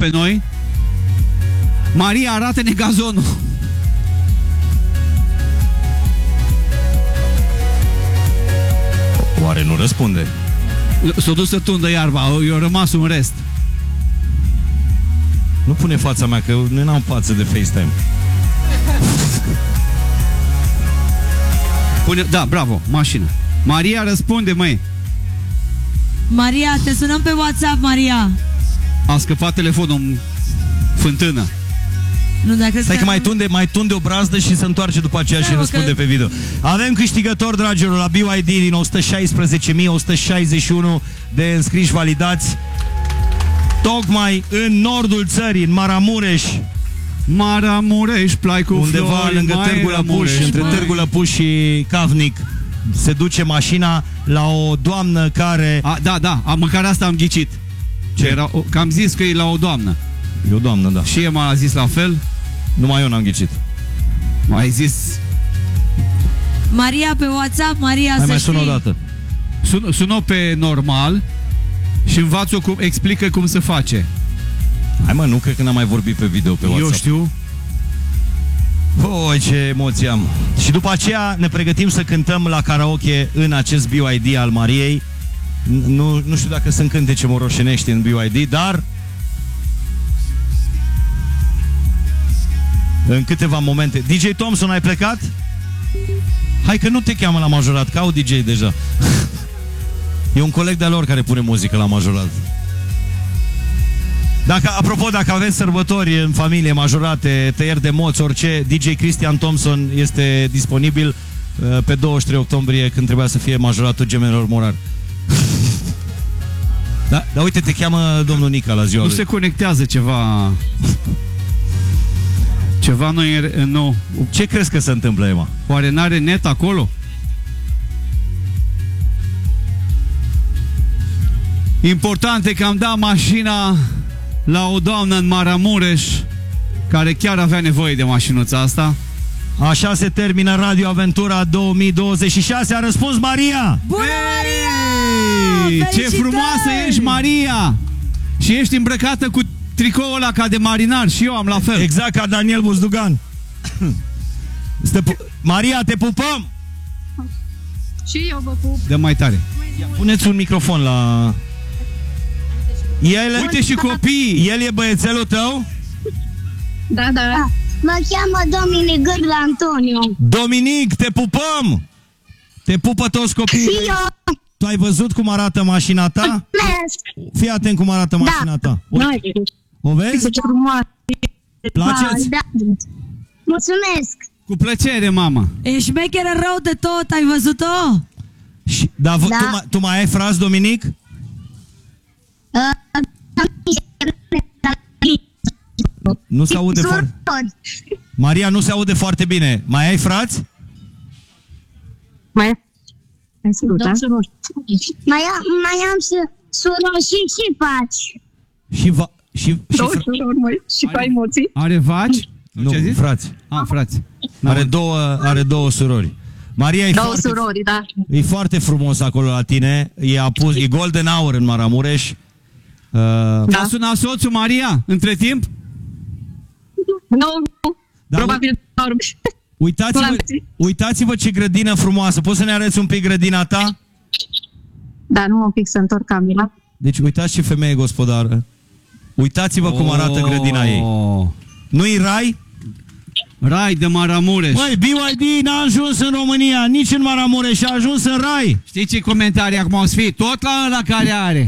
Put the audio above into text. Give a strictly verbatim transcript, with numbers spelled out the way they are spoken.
pe noi. Maria, arată-ne gazonul. Oare nu răspunde? S-a dus să tundă iarba, i-a rămas un rest. Nu pune fața mea, că nu am față de FaceTime. Pune, da, bravo, mașină. Maria, răspunde, măi. Maria, te sunăm pe WhatsApp, Maria. A scăpat telefonul în fântână. Nu, dacă Stai că mai tunde, mai tunde o brazdă și se întoarce după aceea da, și răspunde că... pe video. Avem câștigător, dragilor, la B Y D din o sută șaisprezece mii o sută șaizeci și unu de înscriși validați. Tocmai în nordul țării, în Maramureș. Maramureș, plai cu undeva flori, lângă Târgu Lăpuș, între Târgu Lăpuș și Cavnic, se duce mașina la o doamnă care... A, da, da, a, măcar asta am ghicit. Ce? Era, că am zis că e la o doamnă. E o doamnă, da. Și Emma a zis la fel. Numai eu n-am ghicit. Mai zis... Maria pe WhatsApp, Maria, Hai, să mai știi. sună o dată. Sun, sună pe normal și învață-o cum, explică cum se face. Hai mă, nu cred că n-am mai vorbit pe video pe WhatsApp. Eu știu. Oi, ce emoții am. Și după aceea ne pregătim să cântăm la karaoke în acest B Y D al Mariei. Nu, nu știu dacă sunt cântece moroșenești în B Y D, dar în câteva momente. D J Thompson, ai plecat? Hai că nu te cheamă la majorat, că au D J deja. E un coleg de-a lor care pune muzică la majorat. Dacă, apropo, dacă aveți sărbători în familie, majorate, tăieri de moți, orice, D J Cristian Thompson este disponibil uh, pe douăzeci și trei octombrie, când trebuia să fie majoratul gemenilor Morar. Da, dar uite, te cheamă domnul Nica la ziua Nu lui. se conectează ceva... Ceva nu e... Nu. Ce crezi că se întâmplă, Emma? Oare n-are net acolo? Important e că am dat mașina la o doamnă în Maramureș care chiar avea nevoie de mașinuța asta. Așa se termină Radio Aventura două mii douăzeci și șase. A răspuns Maria! Bună, Maria! Ei, ce Felicitări! frumoasă ești, Maria! Și ești îmbrăcată cu tricoul ăla ca de marinar. Și eu am la fel. Exact ca Daniel Buzdugan. Maria, te pupăm! Și eu vă pup. Dă mai tare. Ia, puneți un microfon la... El, Uite și copiii. El e băiețelul tău? Da, da. Da. Mă cheamă Dominic Gârla Antonio. Dominic, te pupăm! Te pupă toți copiii. Și eu. Tu ai văzut cum arată mașina ta? Mulțumesc. Fii atent cum arată Da. mașina ta. O, Noi, o vezi? ce frumoasă. Placeți? Da. Mulțumesc. Cu plăcere, mama. E șmecheră rău de tot, ai văzut-o? Și, da, v- Da. Tu, mai, tu mai ai frați, Dominic? Uh, Nu se aude foarte... Maria, nu se aude foarte bine. Mai ai frați? Mai ai surori, da? mai, am, mai am și surori și și faci. Și va... Și, și Două fra... surori, măi. Și cu ai moții. Are vaci? Nu, Ce-ai zis? frați. Ah, frați. Are două, are două surori. Maria, e Două foarte, surori, da. e foarte frumos acolo la tine. E, apus, e golden hour în Maramureș. Uh, Da. Sunat soțul, Maria, între timp? Nu, nu. Da, Probabil dorm. Uitați-vă, Nu l-am uitați-vă ce grădină frumoasă. Poți să ne arăți un pic grădina ta? Da, nu un pic să întorc camera. Deci uitați ce femeie gospodară. Uitați-vă cum arată grădina ei. Nu-i rai? Rai de Maramureș. Măi, B Y D n-a ajuns în România, nici în Maramureș, a ajuns în rai. Știi ce comentarii acum o să fie? Tot la ăla care are.